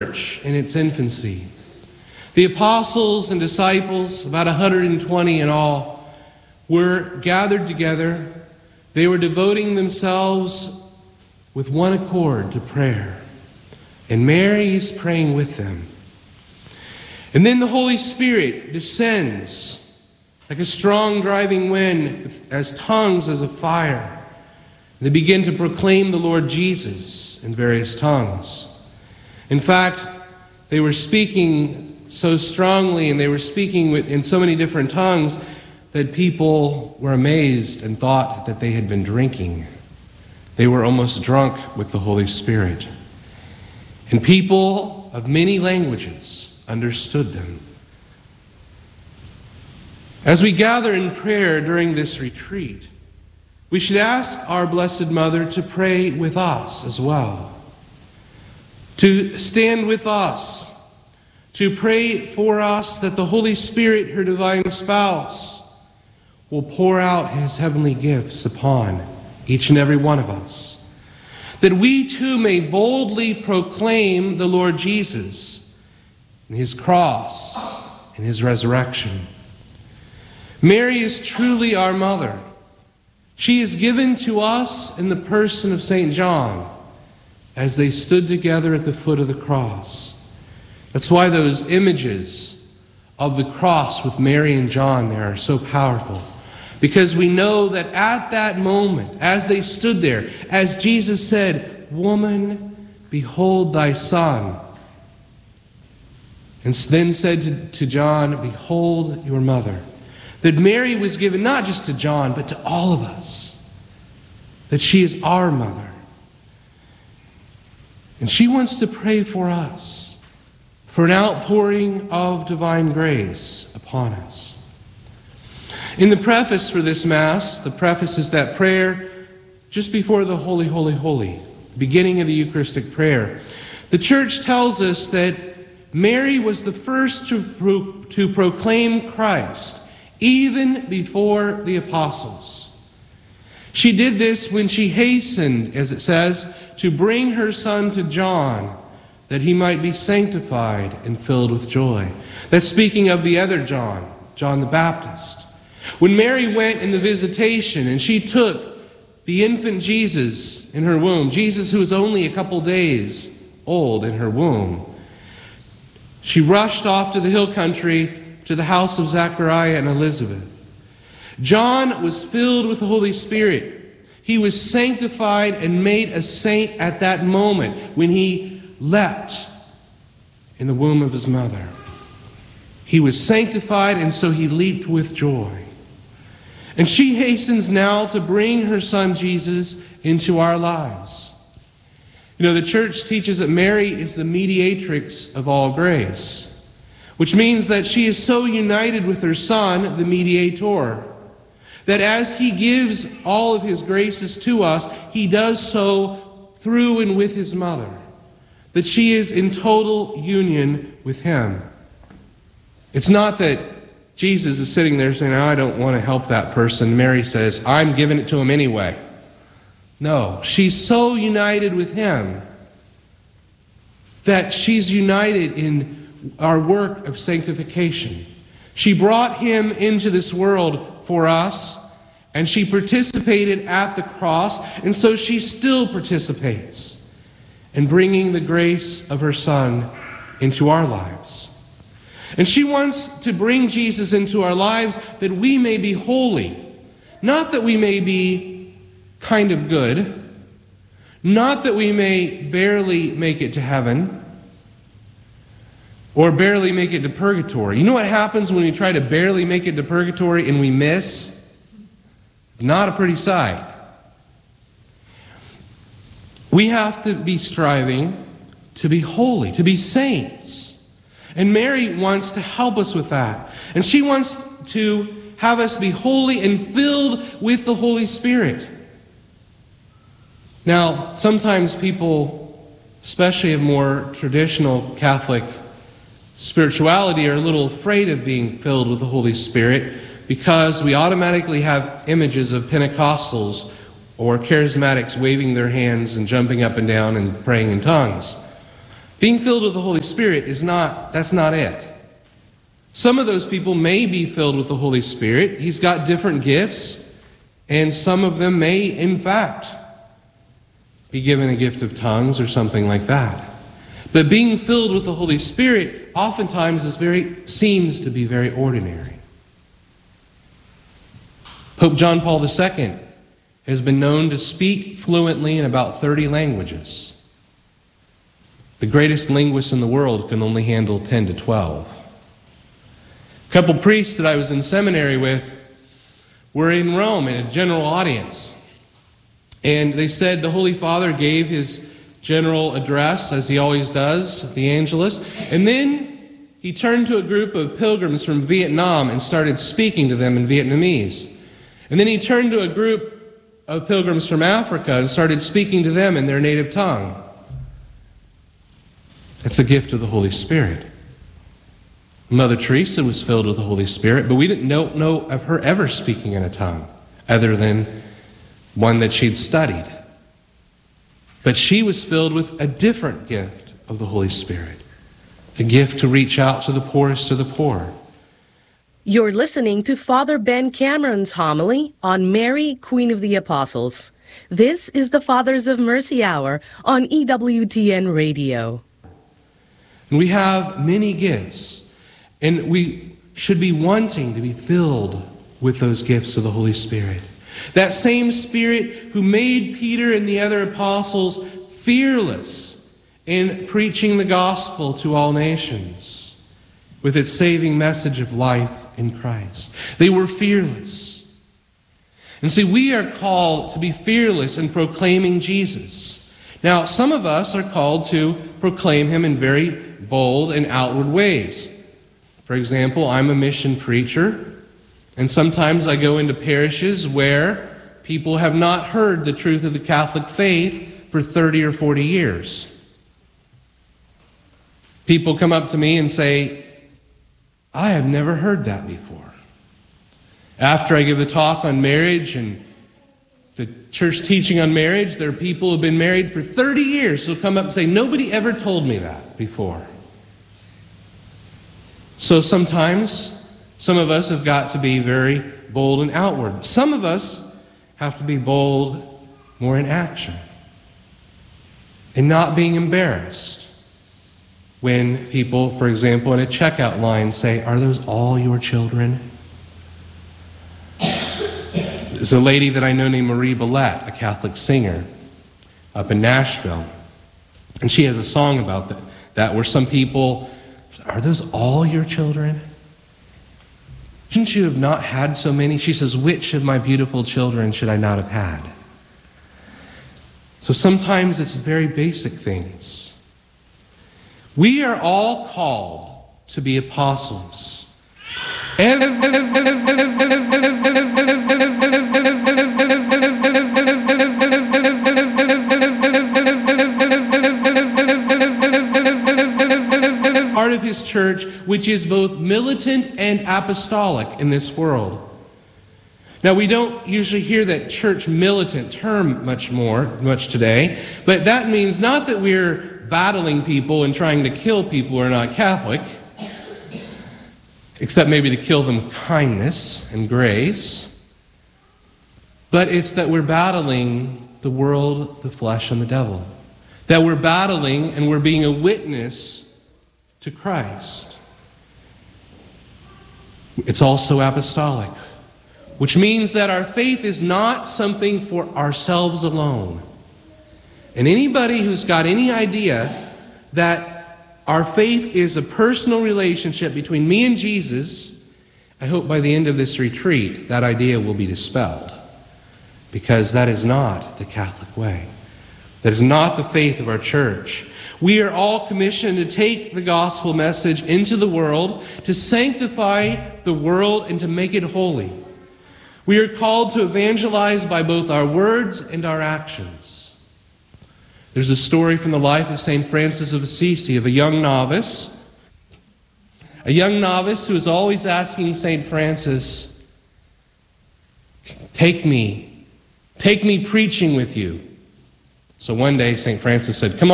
church in its infancy. The apostles and disciples, about 120 in all, were gathered together. They were devoting themselves with one accord to prayer. And Mary is praying with them. And then the Holy Spirit descends like a strong driving wind, as tongues as of fire. They begin to proclaim the Lord Jesus in various tongues. In fact, they were speaking so strongly and they were speaking in so many different tongues that people were amazed and thought that they had been drinking. They were almost drunk with the Holy Spirit. And people of many languages understood them. As we gather in prayer during this retreat, we should ask our Blessed Mother to pray with us as well, to stand with us, to pray for us that the Holy Spirit, her divine spouse, will pour out his heavenly gifts upon each and every one of us, that we too may boldly proclaim the Lord Jesus and his cross and his resurrection. Mary is truly our mother. She is given to us in the person of St. John as they stood together at the foot of the cross. That's why those images of the cross with Mary and John there are so powerful. Because we know that at that moment, as they stood there, as Jesus said, "Woman, behold thy son," and then said to John, "Behold your mother," that Mary was given not just to John, but to all of us. That she is our mother. And she wants to pray for us, for an outpouring of divine grace upon us. In the preface for this Mass, the preface is that prayer just before the Holy, Holy, Holy, the beginning of the Eucharistic prayer. The Church tells us that Mary was the first to proclaim Christ, even before the apostles. She did this when she hastened, as it says, to bring her son to John, that he might be sanctified and filled with joy. That's speaking of the other John, John the Baptist. When Mary went in the visitation and she took the infant Jesus in her womb, Jesus who was only a couple days old in her womb, she rushed off to the hill country to the house of Zechariah and Elizabeth. John was filled with the Holy Spirit. He was sanctified and made a saint at that moment when he leapt in the womb of his mother. He was sanctified, and so he leaped with joy. And she hastens now to bring her son Jesus into our lives. You know, the Church teaches that Mary is the mediatrix of all grace, which means that she is so united with her Son, the mediator, that as he gives all of his graces to us, he does so through and with his mother, that she is in total union with him. It's not that Jesus is sitting there saying, "I don't want to help that person." Mary says, "I'm giving it to him anyway." No, she's so united with him that she's united in our work of sanctification. She brought him into this world for us, and she participated at the cross, and so she still participates in bringing the grace of her Son into our lives. And she wants to bring Jesus into our lives that we may be holy, not that we may be kind of good, not that we may barely make it to heaven, or barely make it to purgatory. You know what happens when we try to barely make it to purgatory and we miss? Not a pretty sight. We have to be striving to be holy, to be saints. And Mary wants to help us with that. And she wants to have us be holy and filled with the Holy Spirit. Now, sometimes people, especially of more traditional Catholic spirituality, are a little afraid of being filled with the Holy Spirit because we automatically have images of Pentecostals or charismatics waving their hands and jumping up and down and praying in tongues. Being filled with the Holy Spirit that's not it. Some of those people may be filled with the Holy Spirit. He's got different gifts, and some of them may, in fact, be given a gift of tongues or something like that. But being filled with the Holy Spirit oftentimes seems to be very ordinary. Pope John Paul II has been known to speak fluently in about 30 languages. The greatest linguists in the world can only handle 10 to 12. A couple priests that I was in seminary with were in Rome in a general audience. And they said the Holy Father gave his general address, as he always does, the Angelus. And then he turned to a group of pilgrims from Vietnam and started speaking to them in Vietnamese. And then he turned to a group of pilgrims from Africa and started speaking to them in their native tongue. It's a gift of the Holy Spirit. Mother Teresa was filled with the Holy Spirit, but we didn't know of her ever speaking in a tongue other than one that she'd studied. But she was filled with a different gift of the Holy Spirit, a gift to reach out to the poorest of the poor. You're listening to Father Ben Cameron's homily on Mary, Queen of the Apostles. This is the Fathers of Mercy Hour on EWTN Radio. And we have many gifts, and we should be wanting to be filled with those gifts of the Holy Spirit. That same Spirit who made Peter and the other apostles fearless in preaching the gospel to all nations with its saving message of life in Christ. They were fearless. And see, we are called to be fearless in proclaiming Jesus. Now, some of us are called to proclaim him in very bold and outward ways. For example, I'm a mission preacher. And sometimes I go into parishes where people have not heard the truth of the Catholic faith for 30 or 40 years. People come up to me and say, I have never heard that before. After I give a talk on marriage and the church teaching on marriage, there are people who have been married for 30 years who come up and say, nobody ever told me that before. So sometimes some of us have got to be very bold and outward. Some of us have to be bold more in action. And not being embarrassed when people, for example, in a checkout line say, are those all your children? There's a lady that I know named Marie Billette, a Catholic singer up in Nashville. And she has a song about that where some people, are those all your children? Shouldn't you have not had so many? She says, which of my beautiful children should I not have had? So sometimes it's very basic things. We are all called to be apostles. Part of his church, which is both militant and apostolic in this world. Now, we don't usually hear that church militant term much today, but that means not that we're battling people and trying to kill people who are not Catholic, except maybe to kill them with kindness and grace, but it's that we're battling the world, the flesh, and the devil. That we're battling and we're being a witness to Christ. It's also apostolic, which means that our faith is not something for ourselves alone. And anybody who's got any idea that our faith is a personal relationship between me and Jesus, I hope by the end of this retreat that idea will be dispelled, because that is not the Catholic way. That is not the faith of our church. We are all commissioned to take the gospel message into the world, to sanctify the world and to make it holy. We are called to evangelize by both our words and our actions. There's a story from the life of St. Francis of Assisi of a young novice who is always asking St. Francis, take me preaching with you. So one day St. Francis said, come